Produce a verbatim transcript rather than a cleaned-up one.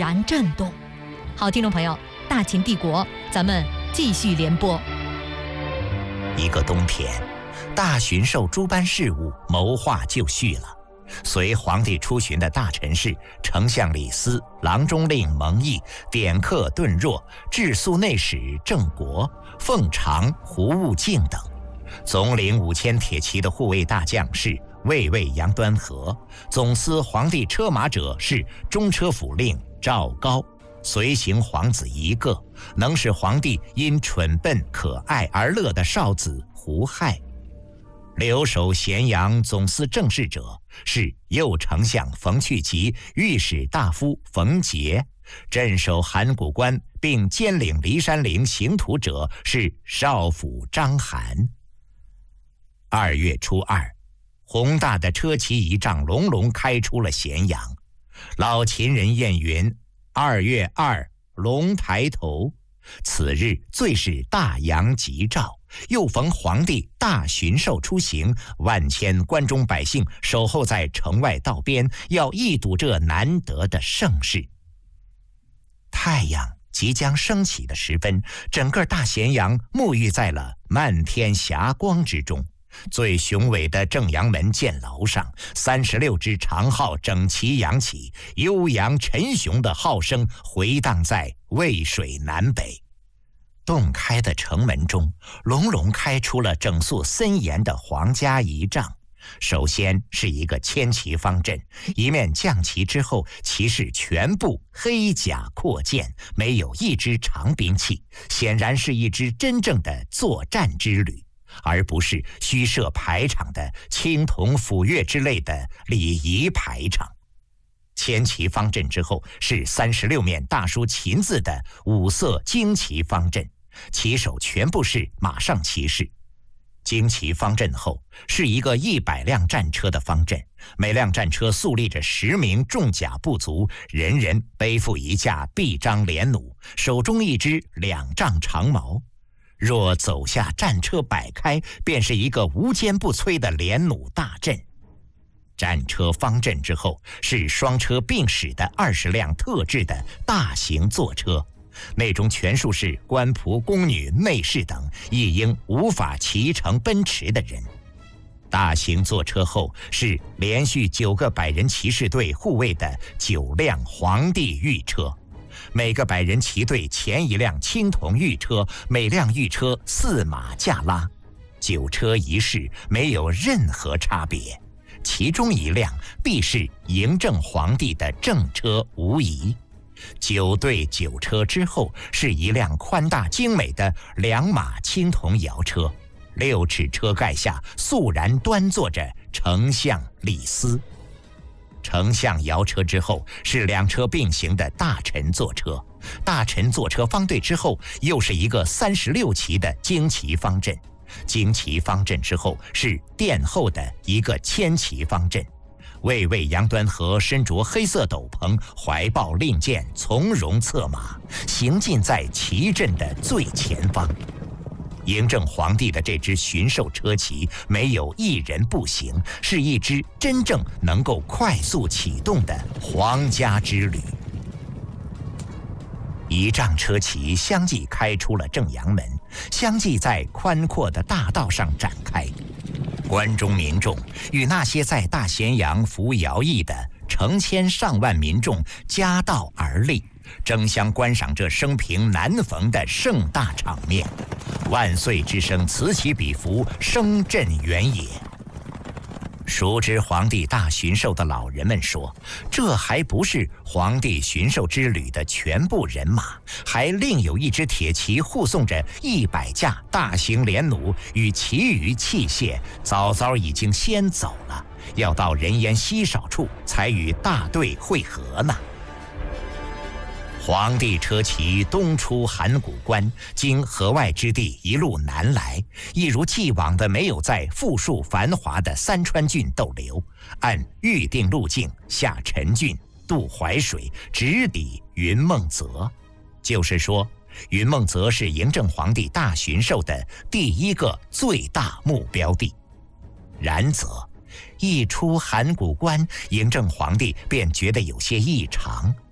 然震动。好，听众朋友，大秦帝国，咱们继续联播。 一个冬天，大巡狩诸般事务谋划就绪了。随皇帝出巡的大臣是丞相李斯、郎中令蒙毅、典客顿若、治粟内史郑国、奉常胡务敬等。总领五千铁骑的护卫大将是卫尉杨端和，总司皇帝车马者是中车府令赵高，随行皇子一个，能使皇帝因蠢笨可爱而乐的少子胡亥。留守咸阳总司政事者是右丞相冯去疾、御史大夫冯杰，镇守函谷关并兼领骊山陵行图者是少府章邯。二月初二，宏大的车骑仪仗隆隆开出了咸阳。老秦人谚云：二月二，龙抬头。此日最是大阳吉兆，又逢皇帝大巡狩出行，万千关中百姓守候在城外道边，要一睹这难得的盛事。太阳即将升起的时分，整个大咸阳沐浴在了漫天霞光之中。最雄伟的正阳门箭楼上，三十六支长号整齐扬起，悠扬沉雄的号声回荡在渭水南北。洞开的城门中，隆隆开出了整肃森严的皇家仪仗。首先是一个千骑方阵，一面将旗之后，骑士全部黑甲阔剑，没有一支长兵器，显然是一支真正的作战之旅，而不是虚设排场的青铜斧钺之类的礼仪排场。千骑方阵之后是三十六面大书秦字的五色旌旗方阵，旗手全部是马上骑士。旌旗方阵后是一个一百辆战车的方阵，每辆战车肃立着十名重甲部卒，人人背负一架臂章连弩，手中一支两丈长矛。若走下战车摆开，便是一个无坚不摧的连弩大阵。战车方阵之后是双车并驶的二十辆特制的大型坐车，内中全数是官仆、宫女、内侍等一应无法骑乘奔驰的人。大型坐车后是连续九个百人骑士队护卫的九辆皇帝御车，每个百人骑队前一辆青铜御车，每辆御车四马架拉，九车一式，没有任何差别。其中一辆必是嬴政皇帝的正车无疑。九对九车之后是一辆宽大精美的两马青铜摇车，六尺车盖下肃然端坐着丞相李斯。丞相摇车之后是两车并行的大臣坐车，大臣坐车方队之后又是一个三十六骑的旌旗方阵，旌旗方阵之后是殿后的一个千骑方阵。卫尉杨端和身着黑色斗篷，怀抱令箭，从容策马，行进在旗阵的最前方。嬴政皇帝的这支巡狩车骑没有一人步行，是一支真正能够快速启动的皇家之旅。仪仗车骑相继开出了正阳门，相继在宽阔的大道上展开。关中民众与那些在大咸阳服徭役的成千上万民众夹道而立，争相观赏这生平难逢的盛大场面。万岁之声此起彼伏，声震原野。熟知皇帝大巡狩的老人们说，这还不是皇帝巡狩之旅的全部人马，还另有一支铁骑护送着一百架大型连弩与其余器械，早早已经先走了，要到人烟稀少处才与大队会合呢。皇帝车骑东出函谷关，经河外之地一路南来，一如既往的没有在富庶繁华的三川郡逗留，按预定路径下陈郡，渡淮水，直抵云梦泽。就是说，云梦泽是嬴政皇帝大巡狩的第一个最大目标地。然则一出函谷关，嬴政皇帝便觉得有些异常。